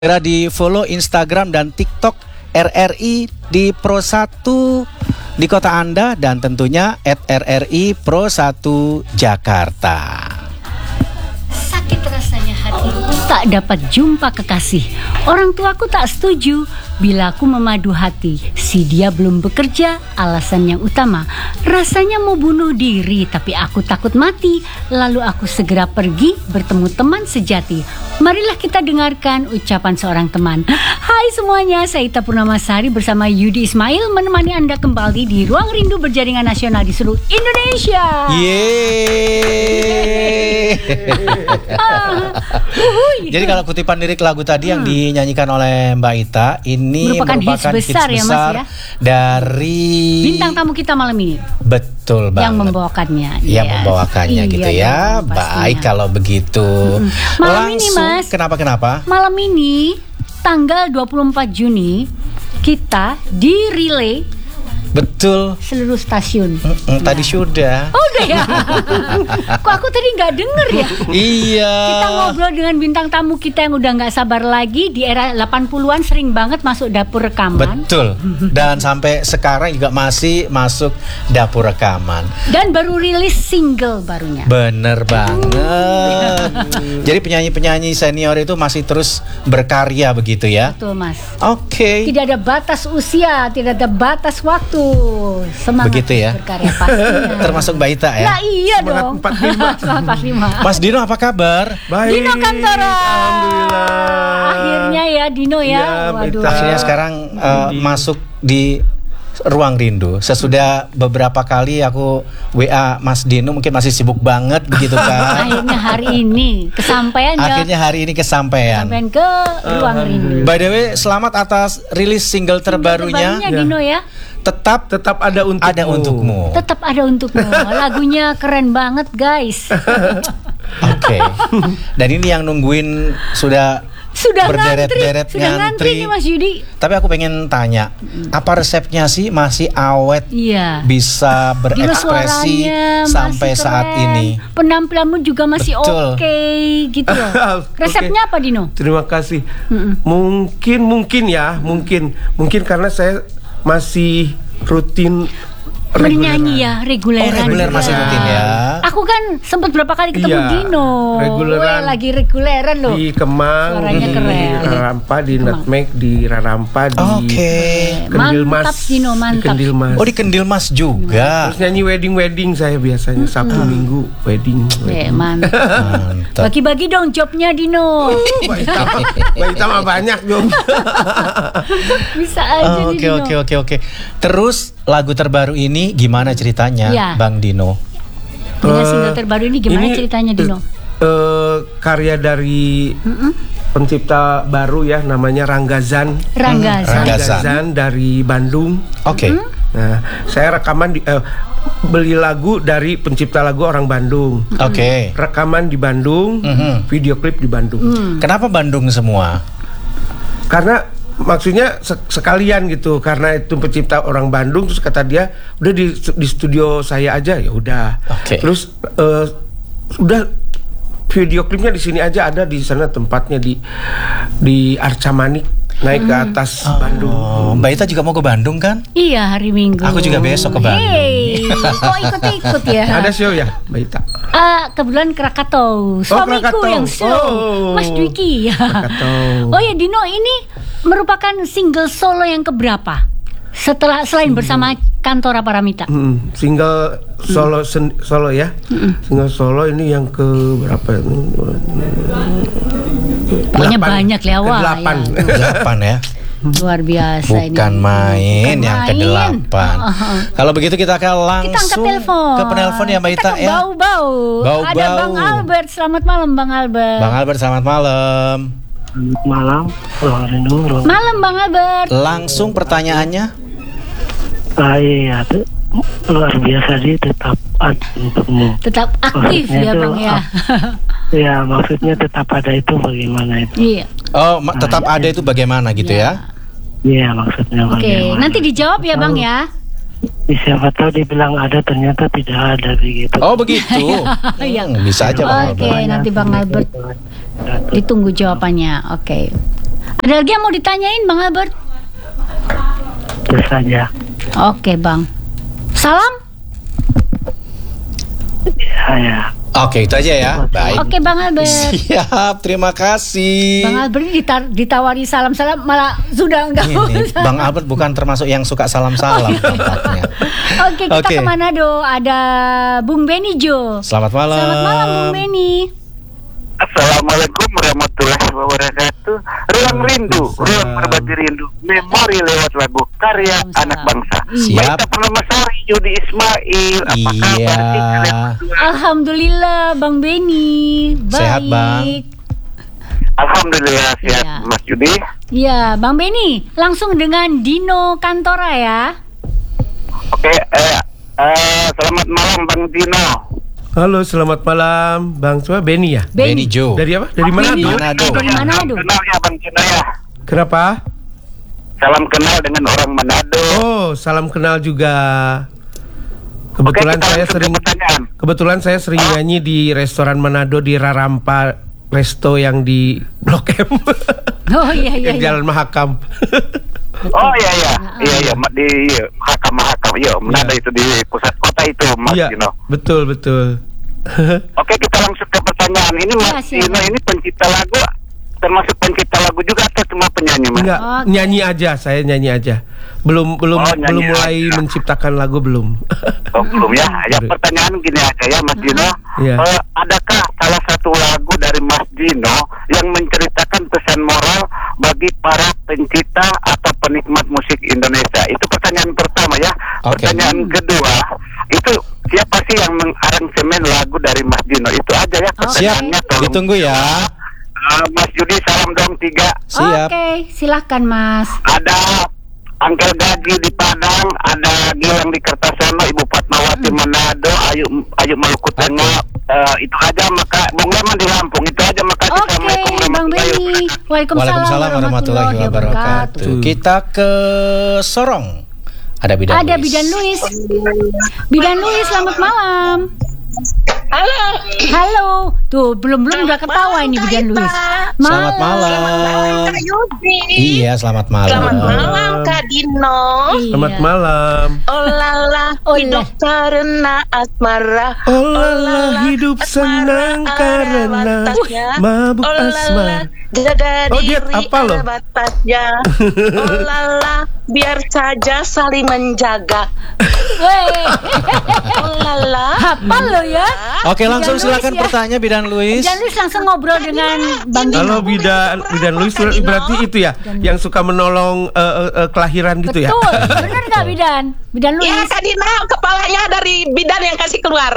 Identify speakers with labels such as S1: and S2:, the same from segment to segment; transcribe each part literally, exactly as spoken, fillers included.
S1: Segera di follow Instagram dan TikTok R R I di Pro satu di kota Anda dan tentunya at R R I Pro satu Jakarta.
S2: Sakit rasanya hatiku tak dapat jumpa kekasih. Orang tuaku tak setuju bila aku memadu hati. Si dia belum bekerja, alasan yang utama. Rasanya mau bunuh diri, tapi aku takut mati. Lalu aku segera pergi bertemu teman sejati. Marilah kita dengarkan ucapan seorang teman. Hai semuanya, saya Ita Purnamasari bersama Yudi Ismail menemani Anda kembali di Ruang Rindu Berjaringan Nasional di seluruh Indonesia.
S1: Yeay.
S2: Ah, uhuy.
S1: Jadi kalau kutipan lirik lagu tadi hmm. yang dinyanyikan oleh Mbak Ita ini
S2: merupakan,
S1: merupakan
S2: hits besar,
S1: hits
S2: ya,
S1: besar
S2: Mas, ya?
S1: Dari
S2: bintang tamu kita malam ini.
S1: Betul banget.
S2: Yang membawakannya.
S1: Yang
S2: yes.
S1: membawakannya
S2: iya,
S1: gitu
S2: iya,
S1: ya.
S2: pastinya.
S1: Baik kalau begitu.
S2: Hmm. Malam
S1: Langsung,
S2: ini Mas.
S1: Kenapa kenapa?
S2: Malam ini tanggal dua puluh empat Juni kita di relay
S1: Betul.
S2: seluruh stasiun.
S1: Mm-mm, tadi sudah.
S2: Oh udah ya. Kok aku tadi nggak denger ya?
S1: Iya.
S2: Kita ngobrol dengan bintang tamu kita yang udah nggak sabar lagi. Di era delapan puluhan sering banget masuk dapur rekaman.
S1: Betul. Dan sampai sekarang juga masih masuk dapur rekaman.
S2: Dan baru rilis single barunya.
S1: Bener banget. Jadi penyanyi-penyanyi senior itu masih terus berkarya begitu ya?
S2: Betul Mas.
S1: Oke. Okay.
S2: Tidak ada batas usia, tidak ada batas waktu. Semangat
S1: begitu ya?
S2: berkarya pastinya.
S1: Termasuk Mbak Ita ya?
S2: Nah iya
S3: Semangat
S2: dong.
S3: empat puluh lima.
S2: Semangat empat puluh lima.
S1: Mas Dino apa kabar?
S3: Baik.
S2: Dino Kantoro.
S3: Alhamdulillah.
S2: Akhirnya ya Dino ya.
S3: Ya,
S2: Waduh.
S3: Beta.
S1: Akhirnya sekarang uh, masuk di Ruang Rindu. Sesudah beberapa kali aku W A Mas Dino, mungkin masih sibuk banget begitu kan.
S2: Akhirnya hari ini kesampaian ya.
S1: Akhirnya hari ini kesampaian.
S2: Kesampaian ke Ruang Rindu.
S1: By the way, selamat atas rilis single terbarunya.
S2: Terbarunya Dino ya.
S1: Tetap
S3: Tetap ada untukmu.
S1: ada untukmu.
S2: Tetap ada untukmu. Lagunya keren banget guys.
S1: Oke. Dan ini yang nungguin sudah
S2: Sudah
S1: berderet-deret
S2: ngantri. Sudah ngantri nih Mas Yudi.
S1: Tapi aku pengen tanya, apa resepnya sih masih awet?
S2: Iya.
S1: Bisa
S2: Dino
S1: berekspresi
S2: suaranya
S1: sampai
S2: masih
S1: saat
S2: keren.
S1: ini.
S2: Penampilanmu juga masih
S1: Betul.
S2: oke gitu loh. Resepnya apa Dino?
S3: Terima kasih.
S2: Mm-mm.
S3: Mungkin mungkin ya, mungkin mungkin karena saya masih rutin
S2: Bernyanyi ya, reguleran.
S1: Oh, reguler
S2: juga.
S1: masih rutin ya.
S2: Aku kan sempat berapa kali ketemu
S3: Iya,
S2: Dino.
S3: reguleran.
S2: Weh, lagi reguleran loh.
S3: di Kemang,
S2: Suaranya
S3: di
S2: keren.
S3: Rarampa, di
S2: Kemang.
S3: Nutmeg, di Rarampa, di
S1: Oke.
S3: Kendil Mas.
S2: Mantap Dino,
S3: Di
S2: mantap.
S3: Kendil Mas.
S1: Oh, di Kendil Mas juga.
S3: Terus nyanyi wedding-wedding saya biasanya Sabtu Minggu wedding.
S2: Eh,
S3: wedding.
S2: mantap.
S1: Mantap.
S2: Bagi-bagi dong jobnya Dino.
S3: Mbak Ita, Mbak Ita mah banyak dong.
S2: Bisa aja
S1: Oh,
S2: nih
S1: Oke
S2: Dino.
S1: oke oke oke. Terus lagu terbaru ini gimana ceritanya,
S2: Ya.
S1: Bang Dino?
S2: Dengan
S3: Eh,
S2: single terbaru ini gimana
S3: ini,
S2: ceritanya Dino?
S3: eh, karya dari pencipta baru ya, namanya Ranggazan.
S2: Ranggazan.
S1: Ranggazan.
S3: Ranggazan dari Bandung.
S1: Oke.
S3: Nah, saya rekaman di, eh, beli lagu dari pencipta lagu orang Bandung.
S1: Oke.
S3: Rekaman di Bandung,
S1: Mhm.
S3: video klip di Bandung.
S1: Kenapa Bandung semua?
S3: Karena maksudnya sek- sekalian gitu, karena itu pencipta orang Bandung, terus kata dia udah di, di studio saya aja, ya udah.
S1: Oke.
S3: Terus eh, udah video klipnya di sini aja, ada di sana tempatnya di di Arca Manik, naik ke atas Bandung.
S1: Oh, Mbak Ita juga mau ke Bandung kan?
S2: Iya hari Minggu.
S1: Aku juga besok ke Bandung.
S2: Hey, kok ikut-ikut ya?
S3: Ada show ya, Mbak Ita?
S2: Ah, kebetulan Krakatau. Suamiku
S3: Krakatau.
S2: yang show.
S3: Oh.
S2: Mas Dwiki.
S3: Krakatau.
S2: Oh ya Dino, ini merupakan single solo yang keberapa? Setelah selain bersama Kantora Paramita.
S3: Mm, single solo sen- solo ya, single solo ini yang ke berapa?
S2: Pokoknya
S3: Delapan.
S2: banyak lewat.
S3: Kedelapan.
S2: Ya,
S1: Delapan ya.
S2: luar biasa ini.
S1: Bukan main
S2: Bukan
S1: yang
S2: main.
S1: kedelapan.
S2: Oh, oh.
S1: Kalau begitu kita akan
S2: Kita angkat
S1: langsung
S2: telepon.
S1: ke penelpon ya Mbak
S2: Kita
S1: Ita
S2: ke
S1: ya.
S2: Bau-bau.
S1: Bau-bau.
S2: Ada Bang Albert. Selamat malam Bang Albert.
S1: Bang Albert selamat malam.
S4: Selamat malam, Ruang Rindu. Ruang...
S2: Malam Bang Albert.
S1: Langsung pertanyaannya.
S4: Ah, iya, tuh, luar biasa sih, tetap ada untukmu.
S2: Tetap aktif
S4: Maksudnya
S2: ya
S4: itu
S2: Bang ya.
S4: Ya, maksudnya tetap ada itu bagaimana itu?
S2: Iya.
S1: Oh, ma- tetap ada itu bagaimana gitu ya?
S4: Iya, maksudnya
S2: Oke,
S4: bagaimana?
S2: nanti dijawab ya Bang ya.
S4: Siapa tahu dibilang ada, ternyata tidak ada begitu.
S1: Oh begitu.
S2: Iya.
S1: Hmm, bisa aja Bang
S2: Oke,
S1: Albert.
S2: nanti Bang Albert ditunggu jawabannya. Oke. Ada lagi yang mau ditanyain Bang Albert?
S4: Itu saja.
S2: Oke Bang. Salam.
S4: Saya.
S1: Oke, itu aja ya. Baik.
S2: Oke Bang Albert.
S1: Siap, terima kasih.
S2: Bang Albert ini ditar- ditawari salam-salam malah sudah enggak
S1: Ini,
S2: usah.
S1: Bang Albert bukan termasuk yang suka salam-salam tampaknya.
S2: Oke, kita
S1: Oke.
S2: ke Manado. Ada Bung Beni Jo.
S1: Selamat malam.
S2: Selamat malam Bung Beni.
S5: Assalamualaikum warahmatullahi wabarakatuh. Ruang rindu, ruang berbagi rindu, memori lewat lagu karya
S2: Waalaikumsalam.
S5: anak bangsa.
S1: Siap.
S5: Baik Permamasari, Yudi Ismail, apa
S1: Iya.
S5: kabar? sih kalian berdua?
S2: Alhamdulillah Bang Beni. Baik.
S1: Sehat, Bang.
S5: Alhamdulillah sehat,
S2: Iya.
S5: Mas Yudi.
S2: Ya, Bang Beni, langsung dengan Dino Kantora ya.
S5: Oke, eh, eh, selamat malam Bang Dino.
S3: Halo, selamat malam Bang Sua, Beni ya?
S1: Beni Jo.
S3: Dari apa? Dari Manado?
S2: Beni.
S1: Manado.
S2: Dari Manado.
S5: Salam kenal ya Bang Dino ya.
S3: Kenapa?
S5: Salam kenal dengan orang Manado.
S3: Oh, salam kenal juga. Kebetulan
S5: Oke, kita
S3: saya
S5: langsung ke
S3: sering
S5: pertanyaan.
S3: kebetulan saya sering nyanyi di restoran Manado di Rarampa Resto yang di Blok M.
S2: Oh iya iya.
S3: Yang
S2: iya.
S3: Jalan Mahakam.
S5: Oh iya iya, iya iya Ma- di Mahakam Mahakam, iya Manado itu di pusat kota itu Mas
S3: Iya,
S5: Dino.
S3: betul betul.
S5: Oke, kita langsung ke pertanyaan. Ini Mas
S2: Ya, siap.
S5: Dino ini pencipta lagu, termasuk pencipta lagu juga atau cuma penyanyi Mas?
S3: Enggak,
S2: Oke.
S3: nyanyi aja, saya nyanyi aja. Belum belum
S5: Oh, nyanyi
S3: belum mulai
S5: aja.
S3: menciptakan lagu belum.
S5: Oh, belum ya. Ya
S3: Baru.
S5: pertanyaan gini aja ya Mas Dino.
S3: Iya.
S5: Eh, adakah salah satu lagu dari Mas Dino yang menceritakan pesan moral bagi para pencipta atau penikmat musik Indonesia? Itu pertanyaan pertama ya.
S1: Oke.
S5: Pertanyaan kedua, itu siapa sih yang mengaransemen lagu dari Mas Dino? Itu aja ya
S2: Oke.
S1: Siap,
S5: pertanyaannya. Tolong.
S1: ditunggu ya.
S5: Eh, Mas Yudi, salam dong tiga.
S1: Siap.
S2: Oke, silakan Mas.
S5: Ada Angkel Gaji di Padang, ada Gilang di Kertasono, Ibu Fatmawati Manado, Ayu Ayu Maluku Tengah. Eh, itu aja, maka Bung Leman di Lampung. Itu aja, makasih.
S2: Oke,
S5: Assalamualaikum
S2: Bang
S5: warahmatullahi
S2: Beni.
S5: wabarakatuh.
S2: Waalaikumsalam,
S1: Waalaikumsalam warahmatullahi wabarakatuh.
S3: wabarakatuh.
S1: Kita ke Sorong. Ada Bidan
S2: Ada
S1: Luis.
S2: Bidan Luis. Bidan Luis, selamat malam.
S6: Halo.
S2: Halo. Tuh, belum-belum udah ketawa ini Bidan Luis.
S1: Selamat malam.
S6: Kak Yudi.
S1: Iya, selamat malam.
S6: Selamat malam Kak Dino.
S3: Selamat
S2: Iya.
S3: malam.
S6: Oh lala,
S2: Oh,
S6: hidup
S2: lah.
S6: karena asmara.
S3: Oh lala, hidup senang karena mabuk
S6: Oh lala,
S3: asmara.
S6: jaga
S3: Oh, dia
S6: diri
S3: apa loh?
S6: ada batasnya. Oh lala, biar saja saling menjaga.
S2: Weh,
S6: Oh lala.
S2: hafal lo ya.
S1: Oke, langsung
S2: Bidan Luis
S1: silakan
S2: ya.
S1: bertanya Bidan Luis.
S2: Bidan Luis langsung ngobrol dengan Bang Dino.
S3: Halo Bidan, Bidan Luis
S6: Kak Dino.
S3: berarti itu ya yang suka menolong eh, eh, eh, kelahiran gitu ya?
S2: Betul, benar nggak Bidan? Bidan Luis.
S6: Ya Kak Dino, kepalanya dari bidan yang kasih keluar.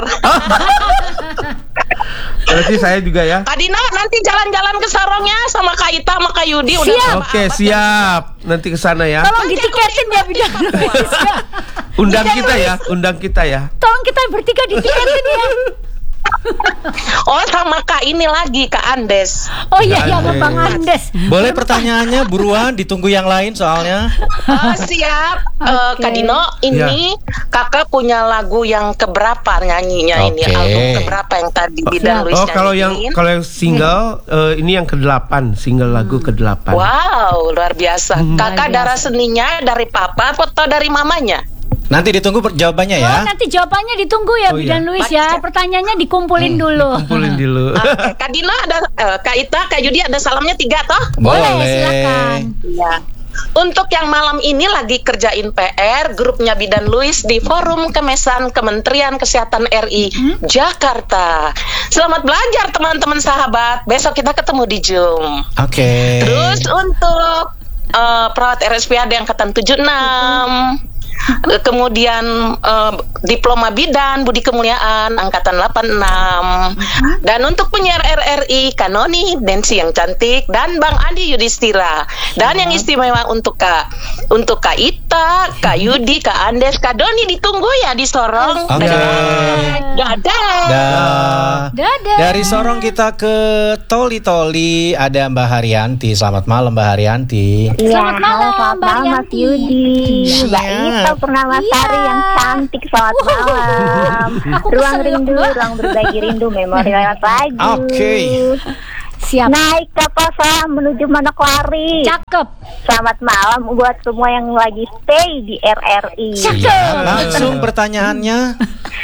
S3: Berarti saya juga ya.
S6: Kak Dino nanti jalan-jalan ke Sorongnya sama Kak Ita sama Kak Yudi. Udah
S2: Siap.
S6: sama
S3: Oke,
S6: Abad.
S3: siap. Nanti ke sana ya.
S2: Tolong ditiketin ya Bidan Luis. ya.
S3: Undang
S2: Bidan
S3: kita
S2: Luis,
S3: ya, undang kita ya.
S2: Tolong kita bertiga ditiketin ya.
S6: Oh sama Kak ini lagi Kak Andes.
S2: Oh iya, iya sama
S3: Andes.
S2: Bang Andes.
S1: Boleh pertanyaannya buruan, ditunggu yang lain soalnya.
S6: Oh siap. Eh,
S2: Oke.
S6: Kak Dino, ini kakak punya lagu yang keberapa nyanyinya ini?
S1: Oke.
S6: Album keberapa yang tadi Bidan Luis
S3: Oh, kalau yang
S6: nyanyiin?
S3: kalau yang single eh, ini yang kedelapan, single lagu kedelapan.
S6: Wow, luar biasa. Kakak
S2: Luar
S6: darah
S2: biasa.
S6: seninya dari papa atau dari mamanya?
S1: Nanti ditunggu per- jawabannya ya.
S2: Oh, nanti jawabannya ditunggu ya
S3: Oh,
S2: Bidan
S3: iya.
S2: Luis ya. Pertanyaannya dikumpulin dulu.
S3: Kumpulin dulu.
S6: Oke, Kak Dino ada, eh, Kak Ita, Kak Yudi ada salamnya tiga toh?
S2: Boleh,
S1: Boleh.
S2: silakan.
S6: Iya. Untuk yang malam ini lagi kerjain P R, grupnya Bidan Luis di Forum Kemesan Kementerian Kesehatan R I Jakarta. Selamat belajar teman-teman sahabat. Besok kita ketemu di Zoom.
S1: Oke.
S6: Terus untuk eh, perawat R S P A D angkatan tujuh puluh enam, kemudian eh, diploma bidan Budi Kemuliaan angkatan delapan puluh enam, dan untuk penyiar R R I Kanoni Densi yang cantik dan Bang Andi Yudhistira, dan yang istimewa untuk Kak untuk Kak Ita, Kak Yudi, Kak Andes, Kak Doni ditunggu ya di Sorong.
S1: Oke.
S6: Dadah.
S1: Dah.
S2: Dadah.
S1: Dari Sorong kita ke Toli Toli, ada Mbak Haryanti. Selamat malam Mbak Haryanti.
S2: Selamat malam,
S7: halo, selamat
S2: Mbak
S7: malam Mas
S2: Yanti.
S7: Yudi,
S1: Iya.
S7: Mbak Ita Purnamasari
S2: Iya.
S7: yang cantik, selamat malam.
S2: Aku
S7: Ruang
S2: kesel
S7: rindu,
S2: dua.
S7: ruang berbagi rindu, memori lewat lagu.
S1: Oke.
S2: Siap.
S7: Naik kapal selam menuju Manokwari.
S2: Cakep.
S7: Selamat malam buat semua yang lagi stay di R R I.
S2: Cakep.
S1: Langsung pertanyaannya.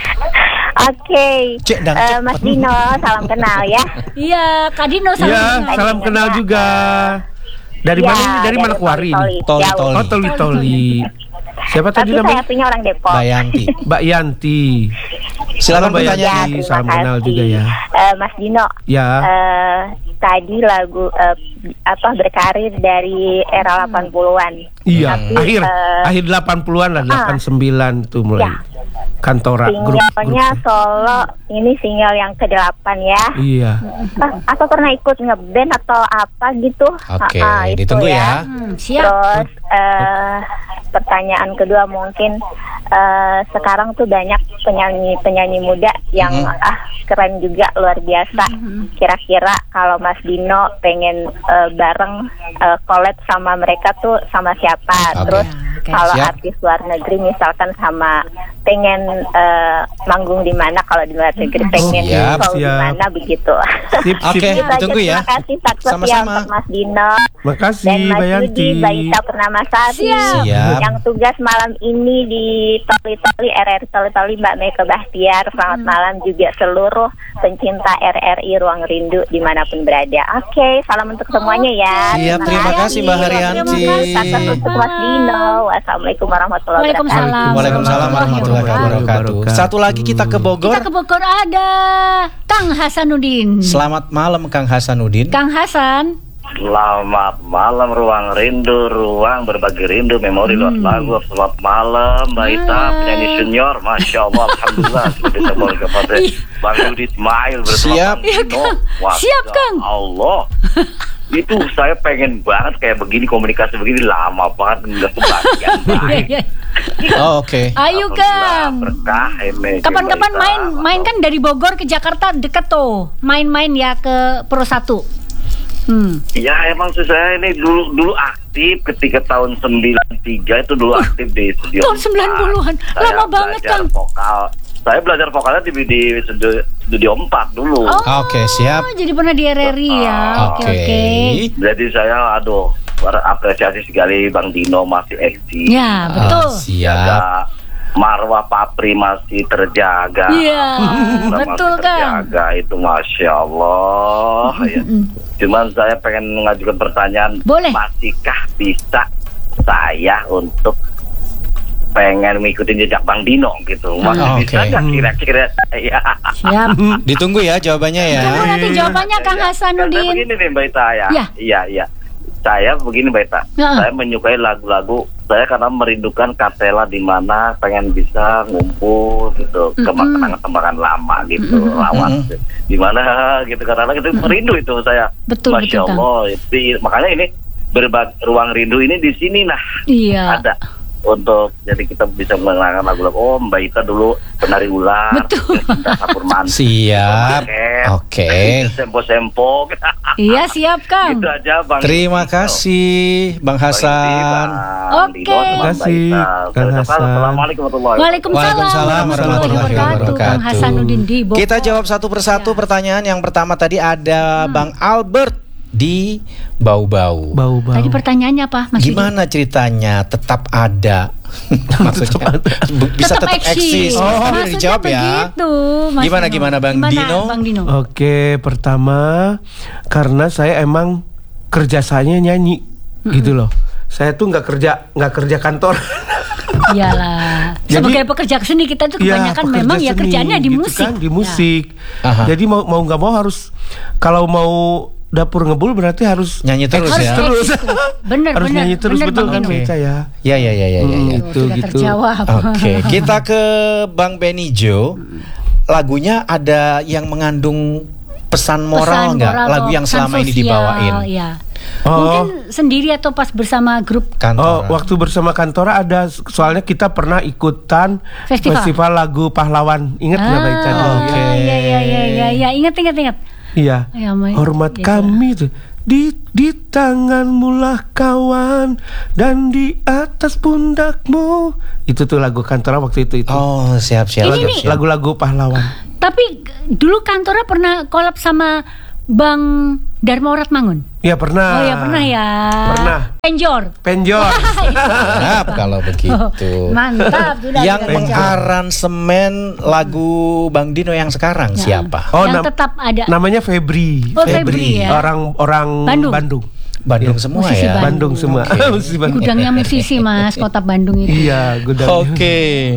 S7: Oke.
S1: Cek dan
S7: Eh,
S1: cek.
S7: Mas Dino, salam kenal ya.
S2: Iya, Kak Dino salam
S3: Ya,
S2: kenal.
S3: salam kenal juga. Dari
S7: Ya,
S3: mana ini? Dari Manokwari
S7: Toli,
S3: ini?
S1: Toli,
S7: jauh.
S1: Toli.
S3: Oh, Toli-Toli. Siapa tadi
S7: Tapi saya
S3: namanya?
S7: punya orang Depok.
S1: Mbak Yanti.
S3: Mbak Yanti.
S1: Silakan
S3: Halo, Mbak
S1: bertanya.
S7: Ya,
S3: Yanti.
S7: terima
S3: Salam kenal
S7: kasih.
S3: juga ya.
S7: Eh, Mas Dino.
S3: Ya.
S7: eh, tadi lagu eh, apa berkarir dari era delapan puluhan.
S3: Iya,
S7: Tapi,
S3: akhir
S7: eh,
S3: akhir delapan puluhan lah, delapan puluh sembilan tuh mulai.
S7: Ya.
S3: Kantora grup.
S7: Singlenya
S3: grup.
S7: solo ini single yang kedelapan ya.
S3: Iya.
S7: Ah, apa pernah ikut ngeband atau apa gitu?
S1: Oke,
S7: Ah, ah, itu
S1: ditunggu ya.
S2: Hmm, siap.
S7: Terus eh, pertanyaan kedua mungkin eh, sekarang tuh banyak penyanyi-penyanyi muda yang
S1: Mhm.
S7: ah keren juga luar biasa. Kira-kira kalau Mas Dino pengen eh, bareng eh, collab sama mereka tuh sama siapa?
S1: Oke.
S7: Terus
S2: Oke.
S7: kalau
S1: Siap.
S7: artis luar negeri misalkan sama pengen eh, manggung di mana, kalau di luar negeri pengen
S1: Siap,
S7: show di
S3: siap.
S7: mana begitu.
S3: Sip, sip.
S1: Oke,
S7: Itu aja,
S1: ditunggu ya.
S7: Terima kasih sukses ya
S1: Sama-sama.
S7: untuk Mas Dino
S3: Makasih,
S7: dan Mas
S3: Mbak
S7: Yudi,
S3: Yanti.
S7: Mbak Ita Purnamasari
S2: Siap.
S1: Siap.
S7: yang tugas malam ini di Toli-Toli R R I Toli-Toli, Mbak Meka Bahtiar. Selamat malam juga seluruh pencinta R R I Ruang Rindu dimanapun berada. Oke, salam untuk semuanya ya.
S1: Siap, terima kasih, Mbak Haryanti.
S7: Sukses untuk Mas Dino. Wassalamualaikum warahmatullahi wabarakatuh.
S2: Waalaikumsalam.
S1: Waalaikumsalam warahmatullahi wabarakatuh. Satu lagi kita ke Bogor.
S2: Kita ke Bogor ada Kang Hasanuddin.
S1: Selamat malam Kang Hasanuddin.
S2: Kang Hasan.
S5: Selamat malam Ruang Rindu, ruang berbagi rindu, memori luar lagu. Selamat malam Mbak Ita, penyanyi senior. Masya Allah, Alhamdulillah sudah bisa mulai kepada Bang Yudi Ismail bersama
S1: Siap.
S5: Bang
S2: Iya,
S5: Dino.
S2: Kang.
S5: Wah,
S2: Siap, Kang.
S5: Allah. Itu saya pengen banget kayak begini, komunikasi begini lama banget nggak kebagian.
S2: Iya, iya.
S1: Oh, oke.
S2: Ayo Kang.
S5: Berkah ini.
S2: Kapan-kapan main main kan dari Bogor ke Jakarta deket tuh. Main-main ya ke Pro satu. Hmm.
S5: Ya emang sih saya ini dulu dulu aktif ketika tahun sembilan puluh tiga itu dulu aktif di studio.
S2: Tahun sembilan puluhan.
S5: Saya
S2: Lama banget,
S5: belajar
S2: Kang.
S5: Vokal. Saya belajar vokalnya di, di studio, studio empat dulu.
S2: Oh,
S1: Oke, siap.
S2: jadi pernah di R R I ya. Oke,
S1: Oke.
S2: oke.
S5: Jadi saya aduh berapresiasi sekali Bang Dino masih eksis.
S2: Ya, betul.
S1: Ah, siap.
S5: Jaga marwah Papri masih terjaga.
S2: Iya,
S5: Alhamdulillah
S2: betul,
S5: masih
S2: Kang.
S5: terjaga, itu masya Allah. Ya. Cuman saya pengen mengajukan pertanyaan.
S2: Boleh.
S5: Masihkah bisa saya untuk pengen mengikutin jejak Bang Dino gitu? Masih
S1: Ah,
S5: bisa
S1: oke.
S5: nggak kira-kira? Ya.
S2: Siap.
S1: Ditunggu ya jawabannya ya.
S2: Tunggu nanti jawabannya Kang
S5: Ya, saya
S2: Hasanuddin.
S5: begini nih Mbak Ita ya.
S2: Ya.
S5: Iya, iya. Saya begini Mbak Ita.
S2: Ya.
S5: Saya menyukai lagu-lagu saya karena merindukan Katela di mana pengen bisa ngumpul gitu ke kenangan-kenangan lama gitu, lawan di mana gitu karena itu merindu itu saya.
S2: Betul,
S5: Masya
S2: betul, Kang.
S5: Allah. Itu, makanya ini berbagi ruang rindu ini di sini nah
S2: Iya.
S5: ada untuk jadi kita bisa mengenalkan lagu-lagu. Oh Mbak Ita dulu penari ular,
S2: Betul.
S5: kita Sapur Manti,
S1: Siap.
S5: Ket,
S1: Oke.
S5: sempo-sempo.
S2: Iya, siap Kang.
S5: Itu aja Bang.
S1: Terima kasih Bang Hasan.
S2: Oke.
S3: Terima kasih, Kang Hasan.
S5: Assalamualaikum warahmatullahi wabarakatuh.
S2: Waalaikumsalam warahmatullahi wabarakatuh. Kang Hasanuddin di Bogor.
S1: Kita jawab satu persatu pertanyaan. Yang pertama tadi ada Bang Albert di Bau-Bau.
S3: Bau-bau.
S2: Tadi pertanyaannya apa, Mas Yudi?
S1: Gimana ceritanya tetap ada? Maksudnya bu- bisa tetap, eksis.
S2: Oh,
S1: Tadi udah
S2: maksudnya
S1: dijawab ya.
S2: begitu, Mas
S1: Gimana
S2: Dino.
S1: gimana Bang
S2: Gimana,
S1: Dino?
S2: Bang Dino?
S3: Oke, pertama karena saya emang kerjasanya nyanyi gitu loh. Saya tuh nggak kerja nggak kerja kantor.
S2: Iyalah.
S3: Jadi-
S2: Sebagai pekerja seni kita tuh kebanyakan
S3: pekerja
S2: memang ya
S3: seni,
S2: kerjanya di
S3: gitu
S2: musik.
S3: kan, di musik.
S1: Aha.
S3: Jadi mau mau nggak mau harus kalau mau dapur ngebul berarti harus
S1: Nyanyi terus
S3: eksis
S1: ya.
S3: terus.
S2: Bener,
S3: harus
S2: bener,
S3: nyanyi terus
S2: bener,
S3: betul
S2: Bang
S3: kan
S2: Dino.
S3: Beca ya.
S1: Ya ya ya ya ya. ya.
S3: Hmm.
S2: Tuh,
S3: Gitu,
S2: sudah
S3: gitu.
S2: terjawab.
S1: Oke, kita ke Bang Benny Jo. Lagunya ada yang mengandung pesan moral
S2: Pesan
S1: nggak?
S2: moral
S1: Lagu
S2: atau
S1: yang
S2: pesan
S1: selama ini
S2: sosial,
S1: dibawain
S2: ya.
S3: Oh.
S2: Mungkin sendiri atau pas bersama grup.
S3: Oh,
S1: kantor.
S3: waktu bersama Kantora ada soalnya kita pernah ikutan
S2: Festival.
S3: lagu pahlawan. Ingat nggak
S2: Ah,
S3: Beca dulu?
S1: oke.
S2: Iya iya iya iya ya. Ingat ingat ingat.
S3: Iya.
S2: Ya, Mai.
S3: Hormat
S2: Ya,
S3: kami tuh di di tanganmu lah kawan dan di atas pundakmu. Itu tuh lagu Kantora waktu itu itu.
S1: Oh, siap siap.
S2: Ini
S1: siap,
S2: nih.
S1: siap.
S3: Lagu-lagu pahlawan.
S2: Tapi g- dulu Kantora pernah collab sama Bang Dharma Oratmangun?
S3: Ya pernah.
S2: Oh ya pernah ya.
S3: Pernah.
S2: Penjor.
S3: Penjor.
S1: Siap kalau begitu.
S2: Mantap sudah.
S1: Yang
S2: sudah
S1: mengaransemen lagu Bang Dino yang sekarang
S2: Ya.
S1: siapa?
S3: Oh,
S2: Yang
S3: nam-
S2: tetap ada.
S3: namanya Febri.
S2: Oh, Febri ya.
S3: Orang orang
S2: Bandung.
S3: Bandung.
S1: Bandung semua
S2: Musisi
S1: ya.
S3: Bandung semua.
S1: Oke.
S3: Musisi Bandung.
S2: Gudangnya musisi Mas, Kota Bandung itu.
S3: Iya, gudang.
S1: Oke.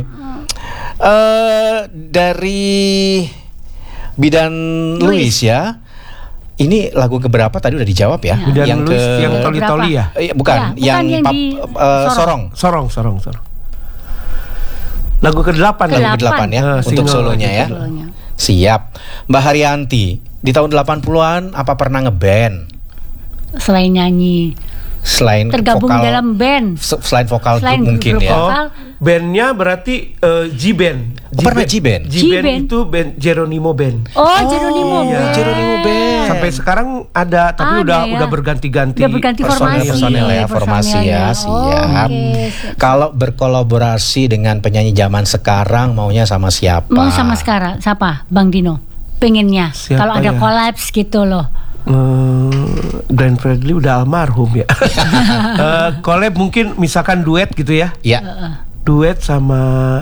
S1: Eh dari Bidan Luis ya. Ini lagu keberapa tadi udah dijawab ya?
S2: Ya.
S3: Bidan
S1: Yang
S3: Luis,
S1: ke
S3: yang toli-toli ya?
S1: Eh, bukan,
S2: Ya, bukan
S1: yang,
S2: yang
S1: pap,
S2: di
S1: eh, sorong.
S3: Sorong, sorong, sorong. Lagu kedelapan.
S2: Kedelapan.
S1: Lagu kedelapan ya
S3: Ah,
S1: untuk
S3: single.
S1: solonya ya.
S2: Solonya.
S1: Siap. Mbak Haryanti, di tahun delapan puluhan apa pernah ngeband?
S2: Selain nyanyi,
S1: Selain
S2: tergabung
S1: vokal,
S2: dalam band.
S1: se- selain vokal
S2: Selain
S1: grup mungkin
S2: grup
S1: ya.
S3: Oh,
S2: vokal.
S3: bandnya berarti eh, G-Band.
S1: Oh, pernah G-Band?
S3: G-Band
S2: G-Band.
S3: itu band Geronimo Band.
S2: Oh, Jeronimo
S3: iya.
S2: Band.
S1: Jeronimo Band.
S3: Sampai sekarang ada, tapi
S2: Ada
S3: udah
S2: ya.
S3: udah berganti-ganti.
S2: Udah berganti
S3: personil.
S2: formasi.
S1: Personel ya, formasi ya,
S2: Personelnya.
S1: siap.
S2: Oh, oke, siap.
S1: Kalau berkolaborasi dengan penyanyi zaman sekarang maunya sama siapa?
S2: Mau sama sekarang siapa? Bang Dino. Pengennya
S3: Siapa
S2: kalau ada
S3: ya?
S2: kolaps gitu loh.
S3: Eh, Glenn Fredly udah almarhum ya. Eh, collab mungkin misalkan duet gitu ya.
S1: Ya,
S3: Duet sama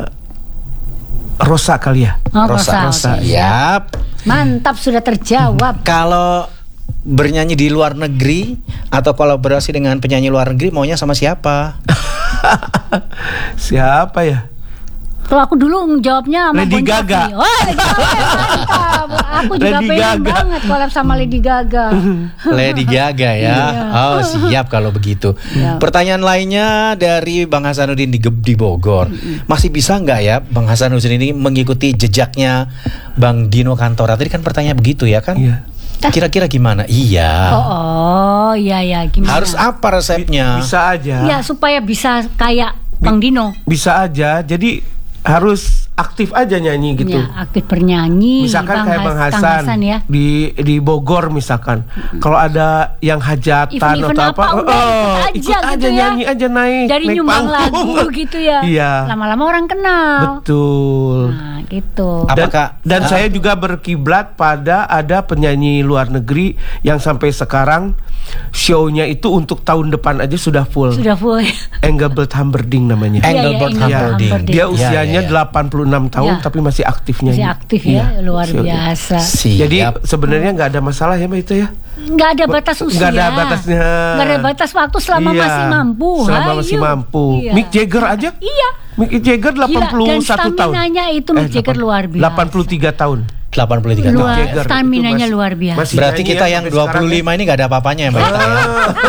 S3: Rosa kali ya.
S2: Oh,
S1: Rosa.
S2: Rosa, oke.
S1: Siap.
S2: Mantap sudah terjawab.
S1: Kalau bernyanyi di luar negeri atau kolaborasi dengan penyanyi luar negeri maunya sama siapa?
S3: Siapa ya?
S2: Kalau aku dulu jawabnya sama
S3: Lady
S2: Bon Jovi.
S3: Gaga.
S2: Oh, Lady Gaga mantap. Aku juga
S3: Lady
S2: pengen
S3: Gaga.
S2: banget collab sama Lady Gaga.
S1: Lady Gaga ya. Oh, siap kalau begitu.
S2: Ya.
S1: Pertanyaan lainnya dari Bang Hasanuddin di, Ge- di Bogor. Masih bisa nggak ya Bang Hasanuddin ini mengikuti jejaknya Bang Dino Kantora? Tadi kan pertanyaan begitu ya kan?
S3: Iya.
S1: Kira-kira gimana? Iya.
S2: Oh, oh, iya ya, gimana?
S1: Harus apa resepnya?
S3: Bisa aja.
S2: Ya supaya bisa kayak Bang Dino.
S3: Bisa aja. Jadi harus aktif aja nyanyi gitu.
S2: Ya, aktif bernyanyi.
S3: Misalkan kayak Bang
S2: Has- Kang
S3: Hasan,
S2: Hasan ya.
S3: di di Bogor misalkan. Kalau ada yang hajatan
S2: Event-event
S3: atau apa,
S2: apa, udah
S3: oh,
S2: ikut
S3: ikut
S2: aja
S3: aja
S2: gitu ya.
S3: nyanyi aja naik.
S2: Dari
S3: naik
S2: nyumbang
S3: panggung.
S2: lagu gitu ya.
S3: Iya.
S2: Lama-lama orang kenal.
S3: Betul.
S2: Nah, gitu.
S3: Dan,
S1: Apakah
S3: dan
S1: Ah.
S3: saya juga berkiblat pada ada penyanyi luar negeri yang sampai sekarang show-nya itu untuk tahun depan aja sudah full.
S2: Sudah full.
S3: Engelbert Humperdinck namanya.
S2: Iya, iya,
S1: Engelbert
S2: Engelbert
S1: Humperdinck.
S2: Humperdinck.
S3: Dia
S1: Ya,
S3: usianya
S1: ya, ya.
S3: delapan puluh enam tahun
S2: Ya.
S3: tapi masih aktif nyanyi.
S2: Masih aktif ya,
S3: Iya.
S2: luar
S3: Show-nya.
S2: biasa.
S1: Siap.
S3: Jadi sebenarnya nggak ada masalah ya Mbak itu ya.
S2: Nggak ada batas usia.
S3: Nggak ada batasnya.
S2: Nggak ada batas waktu selama
S3: Iya,
S2: masih mampu.
S3: Selama masih
S2: Hayu.
S3: mampu.
S2: Iya.
S3: Mick Jagger aja.
S2: Iya.
S3: Mick Jagger delapan puluh satu
S2: dan
S3: tahun.
S2: staminanya itu Mick Jagger luar biasa.
S3: delapan puluh tiga tahun.
S1: delapan puluh tiga
S2: Luar-
S1: tahun.
S3: Jagger.
S2: staminanya
S3: Itu masih-
S2: luar biasa.
S3: masih
S1: Berarti
S3: nyanyi
S1: kita
S3: ya
S1: yang
S3: sampai
S1: dua puluh lima
S3: sekarang
S1: ini nggak ada apa-apanya ya Mbak Ita ya?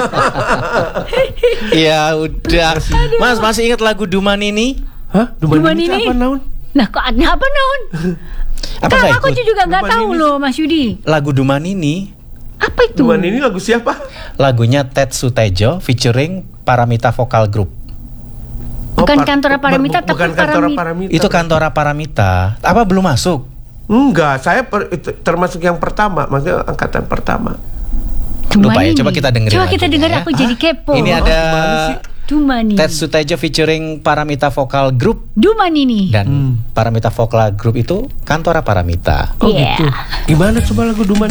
S1: Ya udah. Mas masih ingat lagu Duman ini?
S3: ya. Hah? Duman,
S2: Duman
S3: ini
S2: ini?
S3: apa naun?
S2: Nah, kok ada apa naon?
S1: Apa
S2: Kan
S1: nggak
S2: aku
S1: ikut?
S2: juga nggak
S3: Duman
S2: tahu
S3: ini.
S2: loh, Mas Yudi.
S1: Lagu Duman ini
S2: Apa itu?
S3: Duman ini lagu siapa?
S1: lagunya Ted Sutejo featuring Paramita Vocal Group.
S2: Bukan
S3: par-
S2: Kantora Paramita,
S3: bu- bukan
S2: tapi
S3: Kantora
S2: Paramita.
S3: Paramita.
S1: Itu Kantora Paramita. Apa belum masuk?
S3: Enggak, saya per- itu termasuk yang pertama, maksudnya angkatan pertama.
S2: Duman
S1: Lupa ya,
S2: ini.
S1: coba kita dengerin
S2: Coba kita
S1: lagunya
S2: dengar,
S1: ya.
S2: aku jadi kepo.
S1: Ini ada
S3: gimana sih?
S2: Duman ini.
S1: Ted Sutejo featuring Paramita Vocal Group
S2: Duman ini.
S1: dan
S3: Hmm.
S1: Paramita Vocal Group itu Kantora Paramita.
S3: Oh
S2: Iya.
S3: gitu. Gimana coba lagu Duman